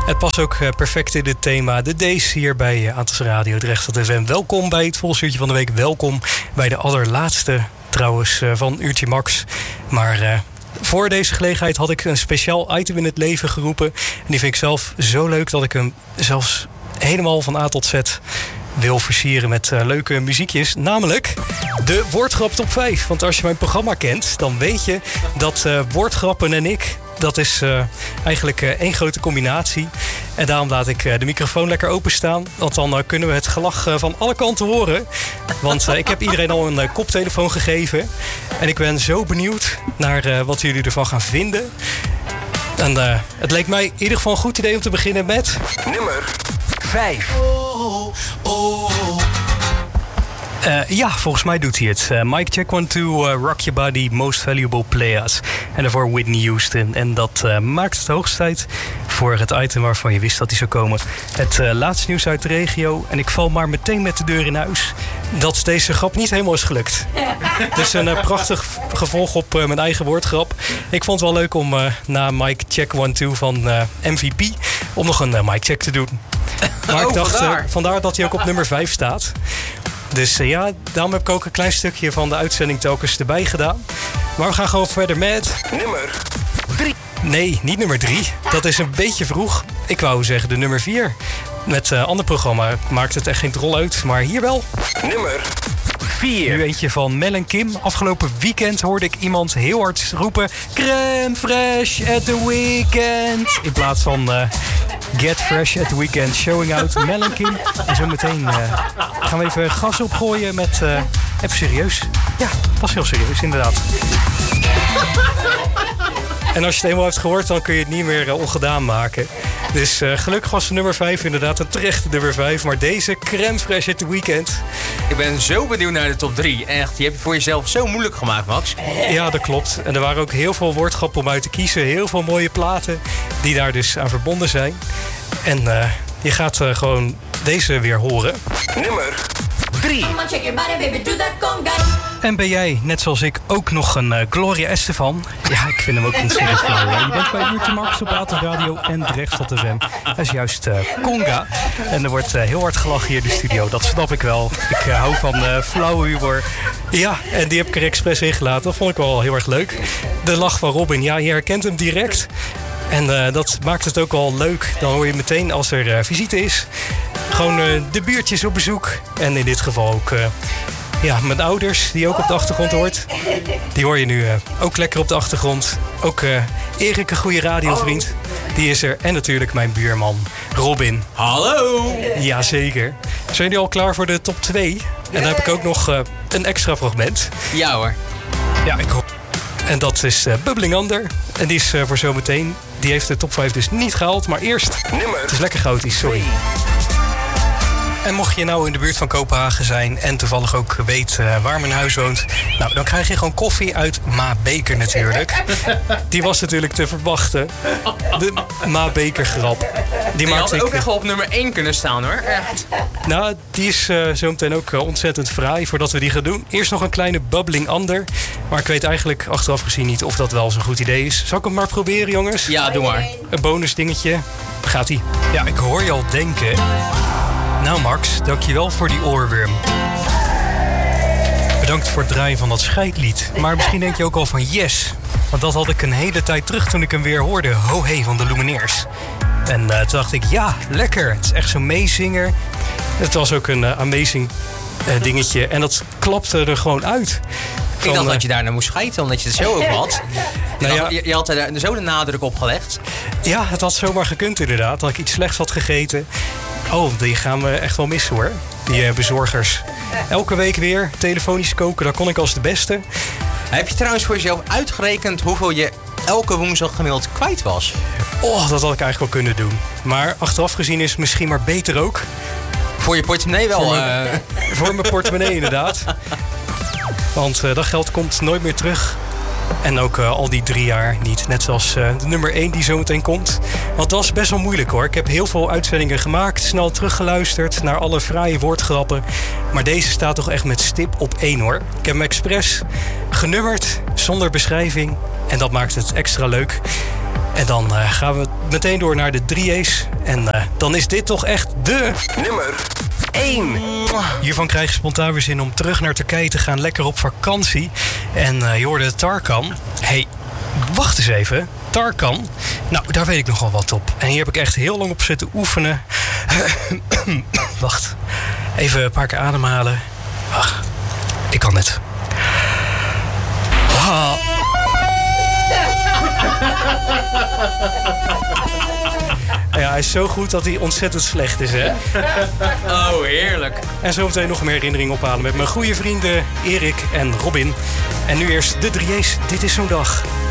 Het past ook perfect in het thema de Days hier bij Aantas Radio Drecht.fm. Welkom bij het Volksuurtje van de week. Welkom bij de allerlaatste trouwens van Uurtje Max. Maar voor deze gelegenheid had ik een speciaal item in het leven geroepen. En die vind ik zelf zo leuk dat ik hem zelfs helemaal van A tot Z wil versieren met leuke muziekjes. Namelijk de Woordgrap Top 5. Want als je mijn programma kent, dan weet je dat woordgrappen en ik, dat is eigenlijk één grote combinatie. En daarom laat ik de microfoon lekker openstaan. Want dan kunnen we het gelach van alle kanten horen. Want ik heb iedereen al een koptelefoon gegeven. En ik ben zo benieuwd naar wat jullie ervan gaan vinden. En het leek mij in ieder geval een goed idee om te beginnen met nummer 5. Ja, volgens mij doet hij het. Mike Check 1, 2, Rock Your Body, Most Valuable Players. En daarvoor Whitney Houston. En dat maakt het hoogst tijd voor het item waarvan je wist dat hij zou komen. Het laatste nieuws uit de regio. En ik val maar meteen met de deur in huis dat deze grap niet helemaal is gelukt. Dus een prachtig gevolg op mijn eigen woordgrap. Ik vond het wel leuk om na Mike Check 1, 2 van MVP om nog een Mike Check te doen. Maar ik dacht, vandaar dat hij ook op nummer 5 staat. Dus ja, daarom heb ik ook een klein stukje van de uitzending telkens erbij gedaan. Maar we gaan gewoon verder met nummer 3. Nee, niet nummer 3. Dat is een beetje vroeg. Ik wou zeggen de nummer 4. Met een ander programma maakt het echt geen drol uit, maar hier wel. Nummer 4. Nu eentje van Mel en Kim. Afgelopen weekend hoorde ik iemand heel hard roepen: crème fresh at the weekend. In plaats van get fresh at the weekend. Showing out Mel en Kim. En zo meteen gaan we even gas opgooien met even serieus. Ja, dat is heel serieus inderdaad. En als je het eenmaal hebt gehoord, dan kun je het niet meer ongedaan maken. Dus gelukkig was de nummer 5 inderdaad een terechte nummer 5. Maar deze crème fresh at the weekend. Ik ben zo benieuwd naar de top 3. Echt, je hebt het voor jezelf zo moeilijk gemaakt, Max. Ja, dat klopt. En er waren ook heel veel woordgrappen om uit te kiezen. Heel veel mooie platen die daar dus aan verbonden zijn. En je gaat gewoon deze weer horen. Nummer 3. En ben jij, net zoals ik, ook nog een Gloria Estefan? Ja, ik vind hem ook ontzettend flauw. Je bent bij Uurtje Max op Aantas Radio en Drecht.fm. Dat is juist Conga. En er wordt heel hard gelachen hier in de studio. Dat snap ik wel. Ik hou van flauwe humor. Ja, en die heb ik er expres ingelaten. Dat vond ik wel heel erg leuk. De lach van Robin, ja, je herkent hem direct. En dat maakt het ook wel leuk. Dan hoor je meteen als er visite is. Gewoon de buurtjes op bezoek. En in dit geval ook mijn ouders, die ook op de achtergrond hoort. Die hoor je nu ook lekker op de achtergrond. Ook Erik, een goede radiovriend. Die is er. En natuurlijk mijn buurman Robin. Hallo! Jazeker. Zijn jullie al klaar voor de top 2? En dan heb ik ook nog een extra fragment. Ja hoor. Ja, ik hoop. En dat is Bubbling Under. En die is voor zometeen. Die heeft de top 5 dus niet gehaald. Maar eerst, het is lekker chaotisch, sorry. En mocht je nou in de buurt van Kopenhagen zijn en toevallig ook weet waar mijn huis woont, nou, dan krijg je gewoon koffie uit Ma Beker natuurlijk. Die was natuurlijk te verwachten. De Ma Beker grap. Die had ook echt wel op nummer 1 kunnen staan hoor. Echt. Nou, die is zo meteen ook ontzettend fraai voordat we die gaan doen. Eerst nog een kleine Bubbling Under. Maar ik weet eigenlijk achteraf gezien niet of dat wel zo'n goed idee is. Zal ik hem maar proberen, jongens? Ja, doe maar. Een bonus dingetje. Gaat-ie. Ja, ik hoor je al denken. Nou Max, dankjewel voor die oorworm. Bedankt voor het draaien van dat scheidlied. Maar misschien denk je ook al van yes. Want dat had ik een hele tijd terug toen ik hem weer hoorde. Ho hey van de Lumineers. En toen dacht ik, ja, lekker. Het is echt zo'n meezinger. Het was ook een amazing dingetje. En dat klapte er gewoon uit. Ik dacht dat je daar naar moest schijten, omdat je het zo over had. Je had er zo de nadruk op gelegd. Ja, het had zomaar gekund inderdaad. Dat ik iets slechts had gegeten. Oh, die gaan we echt wel missen hoor. Die bezorgers. Elke week weer telefonisch koken, dat kon ik als de beste. Heb je trouwens voor jezelf uitgerekend hoeveel je elke woensdag gemiddeld kwijt was? Oh, dat had ik eigenlijk wel kunnen doen. Maar achteraf gezien is het misschien maar beter ook. Voor je portemonnee wel? Voor mijn portemonnee inderdaad. Want dat geld komt nooit meer terug. En ook al die 3 jaar niet. Net zoals de nummer 1 die zometeen komt. Want dat was best wel moeilijk hoor. Ik heb heel veel uitzendingen gemaakt. Snel teruggeluisterd naar alle fraaie woordgrappen. Maar deze staat toch echt met stip op 1 hoor. Ik heb hem expres genummerd. Zonder beschrijving. En dat maakt het extra leuk. En dan gaan we meteen door naar de 3A's. En dan is dit toch echt de... Nummer 1. Hiervan krijg je spontaan weer zin om terug naar Turkije te gaan. Lekker op vakantie. En je hoorde Tarkan. Hey, wacht eens even. Tarkan. Nou, daar weet ik nogal wat op. En hier heb ik echt heel lang op zitten oefenen. Wacht. Even een paar keer ademhalen. Wacht. Ik kan het. Ja, hij is zo goed dat hij ontzettend slecht is, hè? Oh, heerlijk. En zo meteen nog meer herinneringen ophalen met mijn goede vrienden Erik en Robin. En nu eerst de 3A's. Dit is zo'n dag.